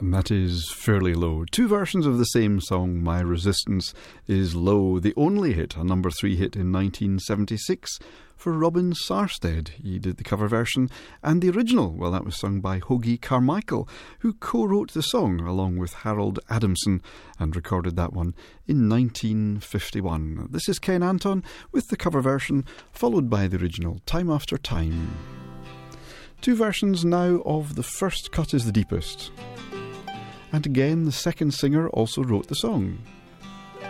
And that is Fairly Low. Two versions of the same song, My Resistance is Low. The only hit, a number 3 hit in 1976 for Robin Sarstedt. He did the cover version, and the original, well, that was sung by Hoagy Carmichael, who co-wrote the song along with Harold Adamson and recorded that one in 1951. This is Ken Anton with the cover version, followed by the original, Time After Time. Two versions now of The First Cut is the Deepest. And again, the second singer also wrote the song.